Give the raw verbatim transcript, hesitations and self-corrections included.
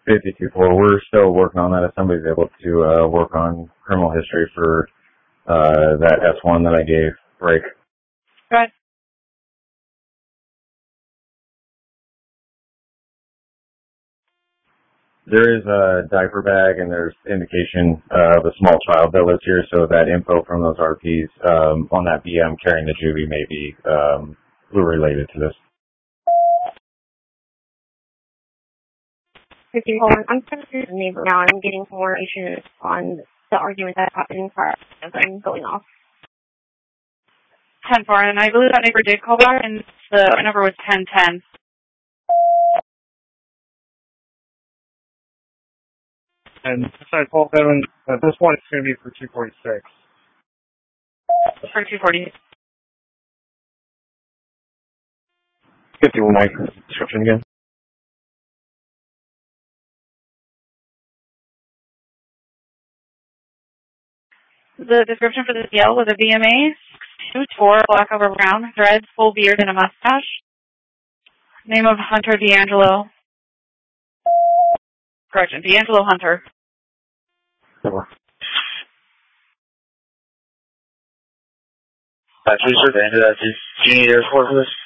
fifty-two four. We're still working on that. If somebody's able to uh, work on criminal history for uh, that S one that I gave break. Go ahead. There is a diaper bag, and there's indication uh, of a small child that lives here, so that info from those R Ps um, on that B M carrying the juvie may be um, related to this. fifty, hold on. I'm trying to see the neighbor now. I'm getting more information on the argument that's happening prior as I'm going off. ten four, and I believe that neighbor did call back, and the number was ten ten. And besides Paul Seven, uh, this one is going to be for two forty-six. For two forty. fifty-one, Mike. Description again. The description for this yell was a B M A, two four, black over brown, dreads, full beard, and a mustache. Name of Hunter D'Angelo. Correction, D'Angelo Hunter. Sure. Uh, please sir, to enter that Genie Air Force list.